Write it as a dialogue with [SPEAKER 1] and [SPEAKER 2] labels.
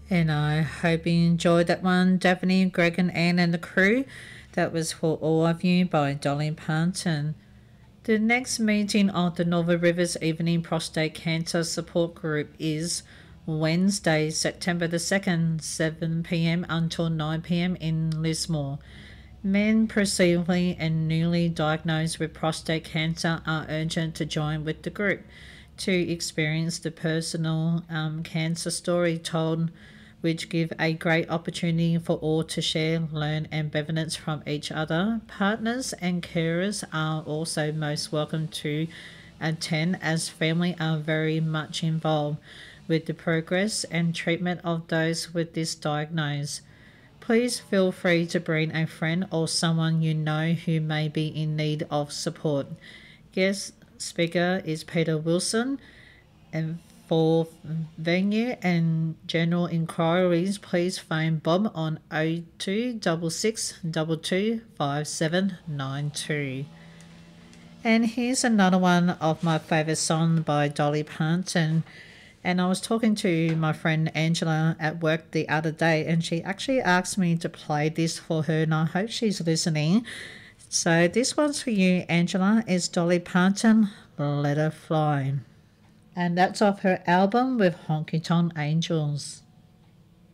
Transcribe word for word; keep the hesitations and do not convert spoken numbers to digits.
[SPEAKER 1] And I hope you enjoyed that one, Daphne, Greg, and Anne, and the crew. That was For All of You by Dolly Parton. The next meeting of the Northern Rivers Evening Prostate Cancer Support Group is Wednesday, September the second, seven p m until nine p m in Lismore. Men previously and newly diagnosed with prostate cancer are urgent to join with the group to experience the personal um, cancer story told, which give a great opportunity for all to share, learn, and benefit from each other. Partners and carers are also most welcome to attend, as family are very much involved with the progress and treatment of those with this diagnosis. Please feel free to bring a friend or someone you know who may be in need of support. Guest speaker is Peter Wilson, and for venue and general inquiries, please phone Bob on oh two six six two two five seven nine two. And here's another one of my favourite songs by Dolly Parton. And I was talking to my friend Angela at work the other day, and she actually asked me to play this for her, and I hope she's listening. So this one's for you, Angela. It's Dolly Parton, Let Her Fly. And that's off her album with Honky Tonk Angels.